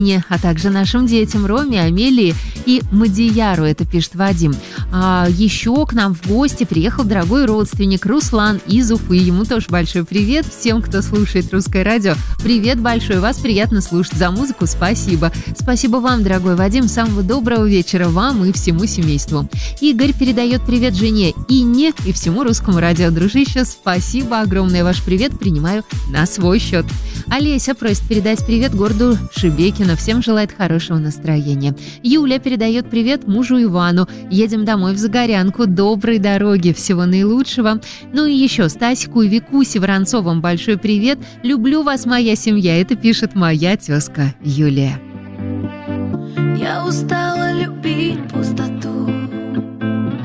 а также нашим детям Роме, Амелии и Мадияру, это пишет Вадим. Еще к нам в гости приехал дорогой родственник Руслан из Уфы. Ему тоже большой привет. Всем, кто слушает Русское радио, привет большой. Вас приятно слушать. За музыку спасибо. Спасибо вам, дорогой Вадим. Самого доброго вечера вам и всему семейству. Игорь передает привет жене Инне и всему Русскому радио. Дружище, спасибо огромное. Ваш привет принимаю на свой счет. Олеся просит передать привет городу Шебекино. Всем желает хорошего настроения. Юля передает привет мужу Ивану. Едем домой в Загорянку. Доброй дороги. Всего наилучшего. Ну и еще Стасику и Викусе Воронцовым большой привет. Люблю вас, моя семья. Это пишет моя тезка Юлия. Я устала любить.